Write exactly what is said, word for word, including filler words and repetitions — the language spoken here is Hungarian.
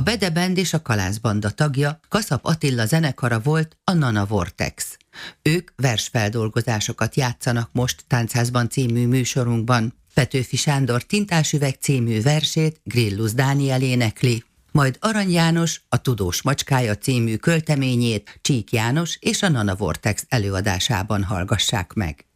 Bede Band és a Kalász Banda tagja, Kaszap Attila zenekara volt a Nana Vortex. Ők versfeldolgozásokat játszanak most Táncházban című műsorunkban. Petőfi Sándor Tintásüveg című versét Grillus Dániel énekli, majd Arany János a Tudós macskája című költeményét Csík János és a Nana Vortex előadásában hallgassák meg.